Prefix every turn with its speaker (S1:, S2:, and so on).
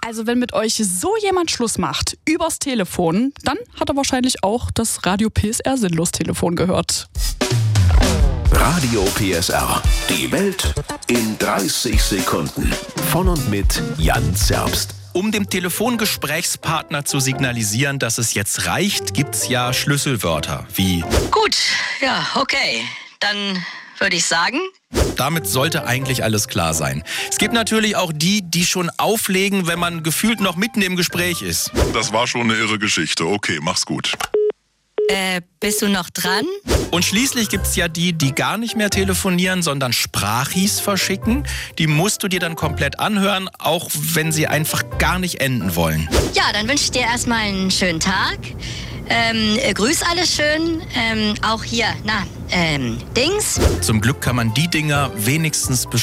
S1: Also wenn mit euch so jemand Schluss macht, übers Telefon, dann hat er wahrscheinlich auch das Radio PSR Sinnlos-Telefon gehört.
S2: Radio PSR. Die Welt in 30 Sekunden. Von und mit Jan Zerbst.
S3: Um dem Telefongesprächspartner zu signalisieren, dass es jetzt reicht, gibt's ja Schlüsselwörter wie
S4: Gut, ja, okay. Dann würde ich sagen...
S3: Damit sollte eigentlich alles klar sein. Es gibt natürlich auch die schon auflegen, wenn man gefühlt noch mitten im Gespräch ist.
S5: Das war schon eine irre Geschichte. Okay, mach's gut.
S4: Bist du noch dran?
S3: Und schließlich gibt's ja die gar nicht mehr telefonieren, sondern Sprachis verschicken. Die musst du dir dann komplett anhören, auch wenn sie einfach gar nicht enden wollen.
S4: Ja, dann wünsche ich dir erstmal einen schönen Tag. Grüß alle schön. Auch hier, Dings.
S3: Zum Glück kann man die Dinger wenigstens